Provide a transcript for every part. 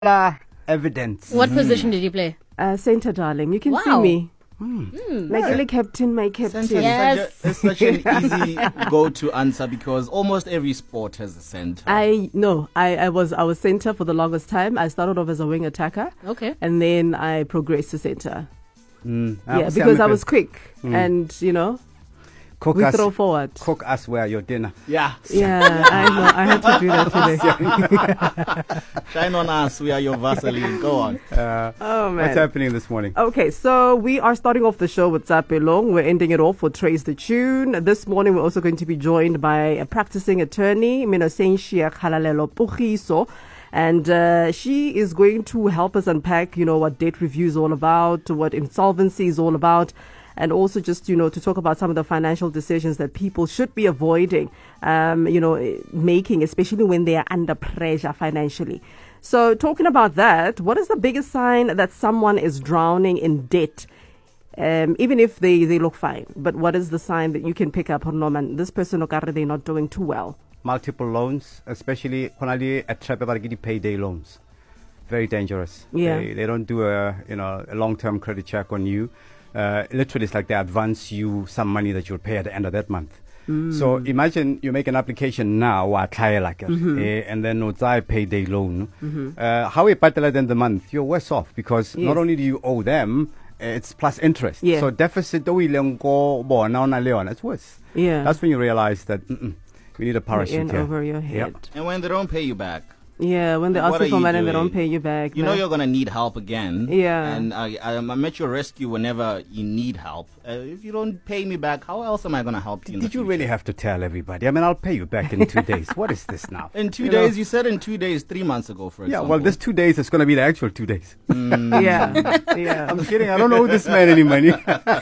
Evidence. What position did you play? Center, darling. You can see Wow. me. Like captain, my captain. Center Yes. is such an easy go-to answer because almost every sport has a center. I was center for the longest time. I started off as a wing attacker. Okay. And then I progressed to center. Yeah, Because I was quick and, cook we us, throw forward. cook us where your dinner. Yeah. Yeah, I know. I had to do that today. Shine on us. We are your Vaseline. Go on. Oh, man. What's happening this morning? Okay, so we are starting off the show with Zapelong. We're ending it off with Trace the Tune. This morning, we're also going to be joined by a practicing attorney, Minosensia Khalalelo Pugiso. And she is going to help us unpack, what debt review is all about, what insolvency is all about, and also just, to talk about some of the financial decisions that people should be avoiding, making, especially when they are under pressure financially. So talking about that, what is the biggest sign that someone is drowning in debt? Even if they look fine, but what is the sign that you can pick up on, Norman? This person, they're not doing too well. Multiple loans, especially a trap about getting payday loans. Very dangerous. Yeah. They don't do a long-term credit check on you. Literally, it's like they advance you some money that you'll pay at the end of that month. So imagine you make an application now, and then no payday loan. How we pay at the end of the month, you're worse off because not only do you owe them, it's plus interest. Yeah. So deficit, it's worse. Yeah. That's when you realize that we need a parachute in here. over your head. Yep. And when they don't pay you back, Yeah, when they ask what you are for you money and they doing? don't pay you back. you know you're going to need help again. Yeah. And I'm at your rescue whenever you need help. If you don't pay me back, how else am I going to help you in the Did you future? really have to tell everybody? I mean, I'll pay you back in 2 days. What is this now? In 2 You days, know? you said in 2 days, 3 months ago, for Yeah, example. well, this 2 days is going to be the actual 2 days. Yeah. Yeah. I'm kidding. I don't owe this man any money.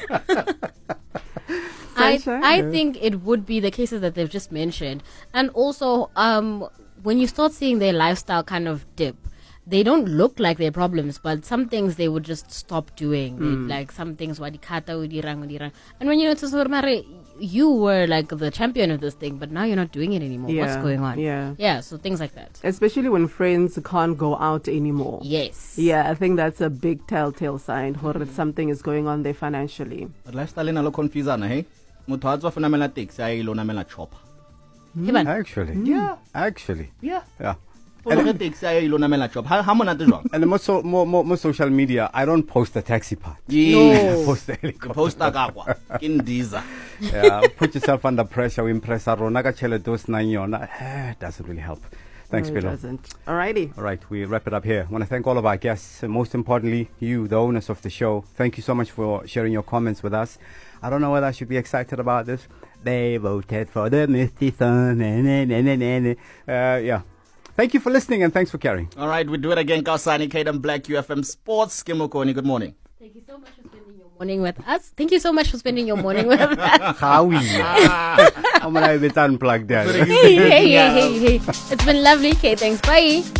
Sunshine? I think it would be the cases that they've just mentioned. And also, when you start seeing their lifestyle kind of dip, they don't look like their problems, but some things they would just stop doing. Like some things, wadikata, udirang. And when you notice, you were like the champion of this thing, but now you're not doing it anymore. What's Yeah, going on? yeah. Yeah, so things like that. Especially when friends can't go out anymore. Yes. Yeah, I think that's a big telltale sign that something is going on there financially. But lifestyle in a lo confusana, hey? Motho ha tswa fona mela taxi, a ilo namela chopper. Hey, man. Actually. Yeah. Actually. Yeah. Yeah. Fona taxi, a ilo namela chopper. How monate jwang? And more social media, I don't post the taxi part. Yeah. I post the helicopter. Posta kakwa. Kindiza. Yeah, put yourself under pressure. Impress doesn't really help. Thanks, No, it Bilo. doesn't. Alrighty. All right, we wrap it up here. I want to thank all of our guests, and most importantly, you, the owners of the show. Thank you so much for sharing your comments with us. I don't know whether I should be excited about this. They voted for the Misty Sun. Yeah. Thank you for listening, and thanks for caring. All right, we do it again. Kausani, Kaden Black, UFM Sports. Kimokoni, good morning. Thank you so much for spending your morning with us. Thank you so much for spending your morning with us. Howie. I'm going to have it unplugged there. Hey. It's been lovely. Okay, thanks. Bye.